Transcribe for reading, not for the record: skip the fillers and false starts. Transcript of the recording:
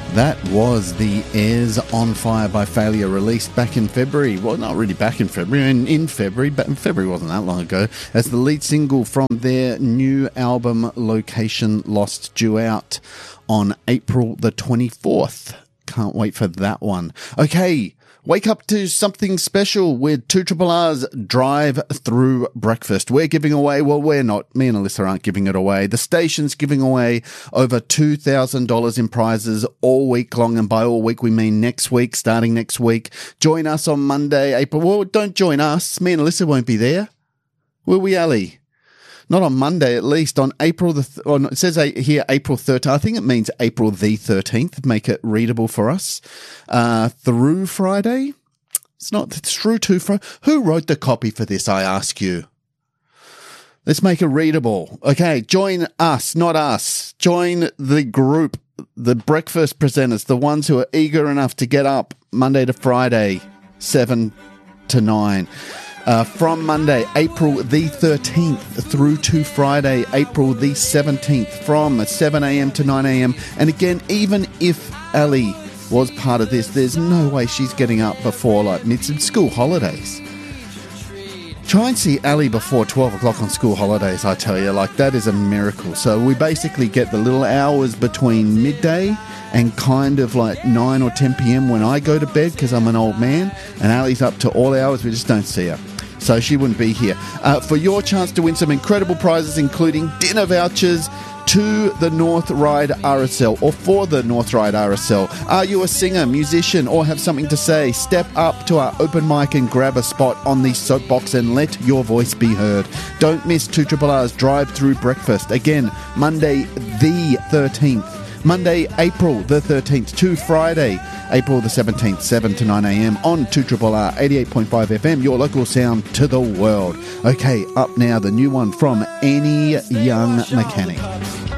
That was the Airs on Fire by Failure, released back in February. Well, not really back in February, in February, but February wasn't that long ago, as the lead single from their new album, Location Lost, due out on April the 24th. Can't wait for that one. Okay, wake up to something special with 2RR's Drive Through Breakfast. We're giving away, well, we're not, me and Alyssa aren't giving it away. The station's giving away over $2,000 in prizes all week long, and by all week we mean next week, starting next week. Join us on Monday, April, well, don't join us, me and Alyssa won't be there. Will we, Ali? Not on Monday, at least. On April it says here April 13th. I think it means April the 13th. Make it readable for us. Through Friday. It's through to Friday. Who wrote the copy for this, I ask you? Let's make it readable. Okay, join us, not us. Join the group, the breakfast presenters, the ones who are eager enough to get up Monday to Friday, 7 to 9. From Monday, April the 13th through to Friday, April the 17th from 7 a.m. to 9 a.m. And again, even if Ali was part of this, there's no way she's getting up before like mid-school holidays. Try and see Ali before 12 o'clock on school holidays, I tell you, like that is a miracle. So we basically get the little hours between midday and kind of like 9 or 10 p.m. when I go to bed because I'm an old man, and Ali's up to all hours, we just don't see her. So she wouldn't be here. For your chance to win some incredible prizes, including dinner vouchers to the North Ryde RSL or for the North Ryde RSL. Are you a singer, musician, or have something to say? Step up to our open mic and grab a spot on the soapbox and let your voice be heard. Don't miss 2RR's Drive Through Breakfast. Again, Monday the 13th. Monday, April the 13th to Friday, April the 17th, 7 to 9 a.m. on 2RR 88.5 FM, your local sound to the world. Okay, up now, the new one from Any Young Mechanic.